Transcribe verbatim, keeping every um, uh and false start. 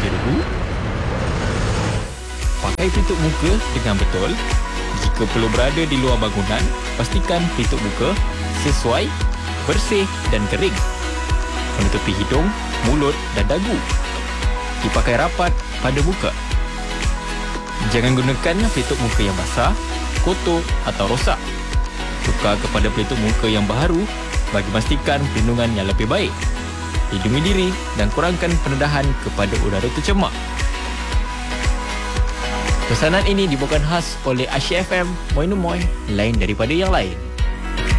terlebih dahulu. Pakai pelitup muka dengan betul. Jika perlu berada di luar bangunan, pastikan pelitup muka sesuai, bersih dan kering. Menutupi hidung, mulut dan dagu. Dipakai rapat pada muka. Jangan gunakan pelitup muka yang basah, kotor atau rosak. Tukar kepada pelitup muka yang baharu bagi memastikan perlindungan yang lebih baik. Lindungi diri dan kurangkan pendedahan kepada udara tercemar. Pesanan ini dibawakan khas oleh Asyik F M, Moi No Moi, lain daripada yang lain.